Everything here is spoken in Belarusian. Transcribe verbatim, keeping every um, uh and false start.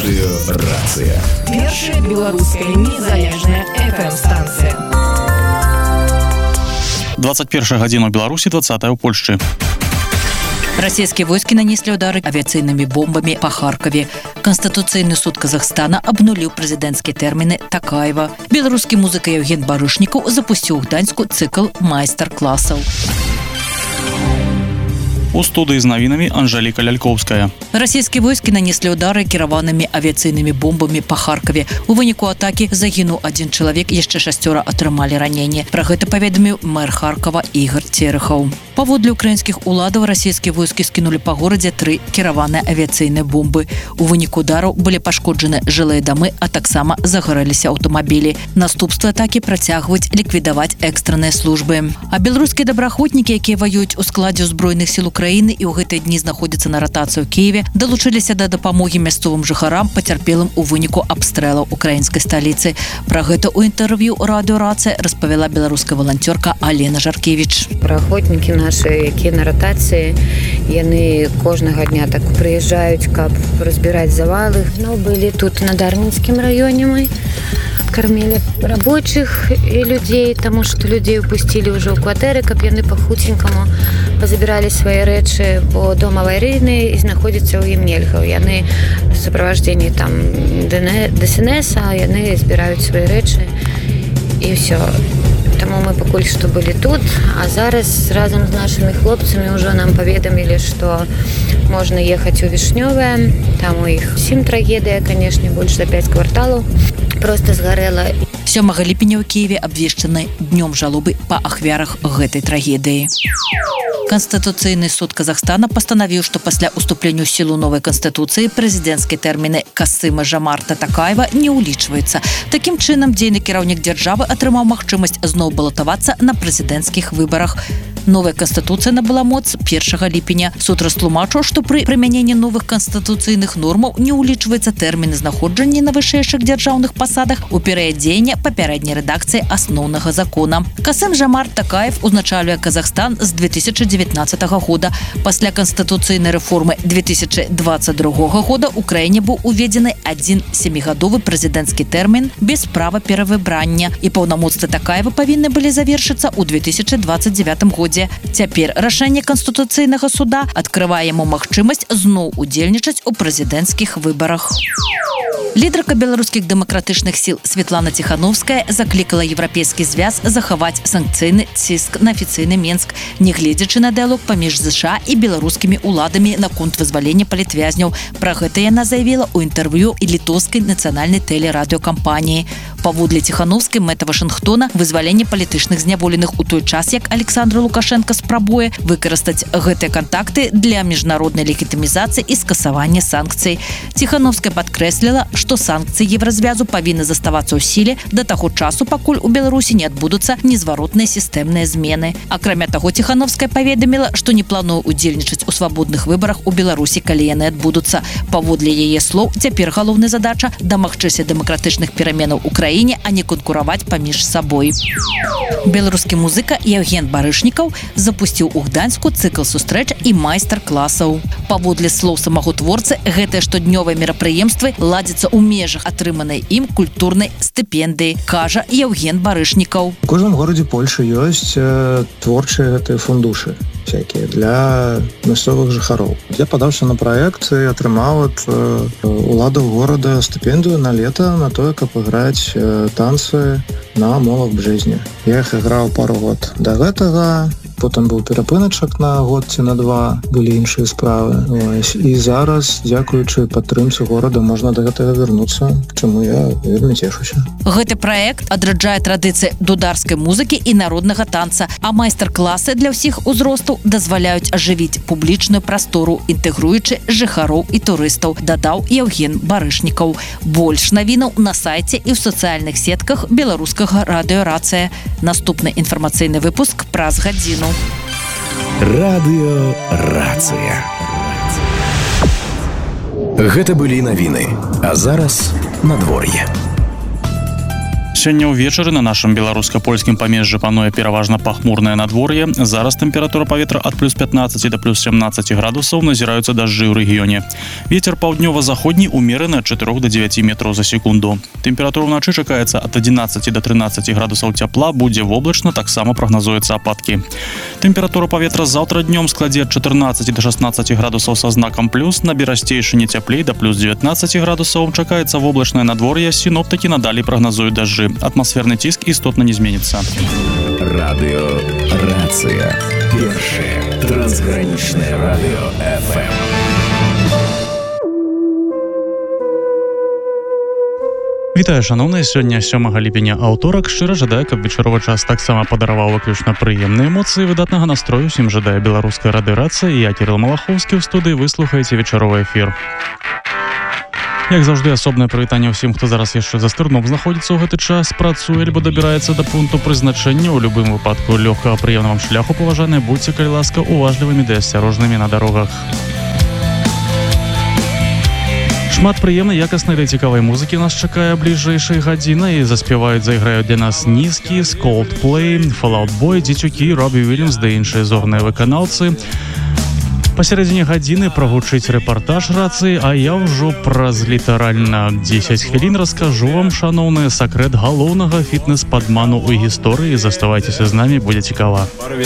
Радыёрацыя. Першая беларуская незалежная эф эм-станцыя. двадцать первая гадзіна ў Беларусі, двадцатая ў Польшчы. Российские войски нанесли удары авиационными бомбами по Харькове. Конституційний суд Казахстана обнулил президентские термины Такаева. Белорусский музыка Евген Барышников запустил у Гданьску цикл майстер-классов. У студии с новинами Анжелика Ляльковская. Российские войски нанесли удары керованными авиационными бомбами по Харькове. У выніку атаки загинул один человек, еще шестеро атрымали ранения. Про это поведомил мэр Харькова Игорь Терехов. Паводле украинских уладов российские войски скинули по городе три керованные авиационные бомбы. У выніку удару были пошкоджены жилые дома, а таксама загорелись автомобили. Наступства атаки протягивать ликвидовать экстренные службы. А белорусские добраахвотники, которые воюют у складе Збройных сил Украины и у гэтыя дні знаходзяцца на ротацыі ў Киеве, далучыліся да дапамогі мясцовым жыхарам, пацярпелым у выніку абстрэлаў украінскай сталіцы. Пра гэта ў інтэрв'ю радыёрацыя распавяла беларуская валанцёрка Алена Жаркевіч. Праахвотнікі нашы, якія на ротацыі, яны кожнага дня так прыязджаюць, каб разбіраць завалы. Ну, былі тут на Дарніцкім раёне мы. Кормили рабочих и людей, потому что людей упустили уже у кватэры, каб яны па-хуценькаму позабирали свои рэчы, бо дом аварийны и находится у ім нельга. Яны в сопровождении там ДСНС, а яны збирают свои рэчы и все. Тому мы пакуль што былі тут, а зараз разам з нашымі хлопцамі ўжо нам паведамілі, што можна ехаць у Вішнёвае. Там у іх сім трагедыя, канешне, больш за пяць кварталаў. Просто згарэла. сёмага ліпеня ў Киеве абвешчаны днём жалобы па ахвярах гэтай трагедыі. Конституційный суд Казахстана постановил, что после уступления в силу новой конституции президентские термины Касыма Жомарта Такаева не улічваюцца. Таким чынам, дзейны кіраўнік дзяржавы атрымаў магчымасць зноў балатавацца на президентских выборах. Новая конституция набыла моц першага ліпеня. Суд растлумачыў, што пры прымяненні новых конституцыйных нормаў не улічваецца тэрміны знаходжання на вышэйшых дзяржаўных пасадах у перыяд дзеяння папярэдняй рэдакцыі асноўнага закона. Касым Жомарт Такаев узначальвае Казахстан з две тысячи девятнадцатого года. Пасля конституцыйнай рэформы две тысячи двадцать другого года ў краіне быў уведзены адзін сямігадовы прэзідэнцкі тэрмін без права перавыбрання, і паўнамоцтвы Такаева павінны былі завершыцца ў две тысячи двадцать девятым годзе. Цяпер рашэнне Конституцыйнага суда адкрывае яму магчымасць зноў удзельнічаць у прэзідэнцкіх выбарах. Лідарка беларускіх дэмакратычных сіл Светлана Тихановская заклікала Еўрапейскі звяз захаваць санкцыйны ціск на афіцыйны Менск, нягледзячы на дыялог паміж ЗША і беларускімі уладамі наконт вызвалення палітвязняў. Пра гэта яна заявіла ў інтэрв'ю і літоўскай нацыянальнай тэлерадыёкампаніі. Паводле Тихановскай мэта Вашынгтона вызваленне палітычных зняволеных у той час, як Александр Лукашенко спрабуе выкарыстаць гэтыя кантакты для міжнароднай легітымізацыі і скасавання санкцый. Тихановская падкрэсліла, што санкцыі Еўразвязу павінны заставацца ў сіле да таго часу, пакуль у Беларусі не адбудуцца незваротныя сістэмныя змены. Акрамя таго, Тихановская паведаміла, што не плануе удзельнічаць у свабодных выбарах у Беларусі, калі яны адбудуцца. Паводле яе слоў, цяпер галоўная задача дамагчыся дэмакратычных пераменаў у краіне, а не канкураваць паміж сабой. Беларускі музыка Евген Барышников запусціў у Гданьску цыкл сустрэч і майстар-класаў. Паводле слоў самого творцы, гэтыя штоднёвыя мерапрыемствы ладзяцца ў межах атрыманай ім культурнай стыпендыі, кажа Евген Барышников. У кожным горадзе Польшы ёсць э, творчыя гэтыя фундушы всякие для мясцовых жыхароў. Я падаўся на праект і атрымаў ад э, уладаў горада стыпендыю на лета на тое, каб іграць э, танцы на молах бжэзні. Я іх іграў пару год да гэтага, потым быў перапыначак на год ці на два, былі іншыя справы. Ось. І зараз, дзякуючы падтрымцы горада, можна да гэтага вярнуцца, чаму я вельмі цешуся. Гэты праект адраджае традыцыі дударскай музыкі і народнага танца, а майстар-класы для ўсіх узростаў дазваляюць ажывіць публічную прастору, інтэгруючы жыхароў і турыстаў, дадаў Евген Барышников. Больш навінаў на сайце і ў сацыяльных сетках беларускага радыёрацыя. Наступны інфармацыйны выпуск праз гадзіну. Радыёрацыя. Гэта былі навіны, а зараз надвор'е. Сёння ўвечары на нашым беларуска-польскім памежжы пануе пераважна пахмурнае надвор'е. Зараз тэмпература паветра ад плюс пятнаццаці да плюс сямнаццаці градусаў, назіраюцца дажджы ў рэгіёне. Вецер паўднёва-заходні ўмераны ад чатырох да дзевяці метраў за секунду. Тэмпература ўначы чакаецца ад адзінаццаці да трынаццаці градусаў цяпла, будзе воблачна, таксама прагназуецца ападкі. Тэмпература паветра заўтра днём складзе ад чатырнаццаці да шаснаццаці градусаў са знакам плюс, на берасцейшыні цяплей да плюс дзевятнаццаці градусаў, чакаецца воблачнае надвор'е, сіноптыкі надалей прагназуюць дажджы. Атмасферны ціск істотна не зменіцца. Радыё Рацыя. Першае трансгранічнае радыё эф эм. Вітаю, шановныя, сёння сёмага ліпеня аўторак. Шчыра жадаю, каб вечаровы час таксама падараваў выключна прыемныя эмоцыі, выдатнага настрою. Усім жадае беларуская радыёрацыя. Я Кірыл Малахоўскі ў студыі, вы слухаеце вечаровы эфір. Як заўжды, асобнае прывітанне ўсім, хто зараз яшчэ за стырном знаходзіцца ў гэты час, працуе альбо дабіраецца да пункту прызначэння. У любым выпадку лёгкага прыемнага вам шляху, паважаныя, будьце, калі ласка, уважлівымі ды асцярожнымі на дарогах. Шмат прыемнай, якаснай ды цікавай музыкі нас чакае бліжэйшай гадзіны, і заспяваюць, зайграюць для нас Нізкі, Coldplay, Fall Out Boy, Дзецюкі, Робі Уільямс ды іншыя зорныя выканаўцы. Пасярэдзіне гадзіны прагучыць рэпартаж рацыі, а я ўжо праз літаральна дзесяць хвілін раскажу вам, шаноўныя, сакрэт галоўнага фітнес-падману ў гісторыі. Заставайцеся з намі, будзе цікава.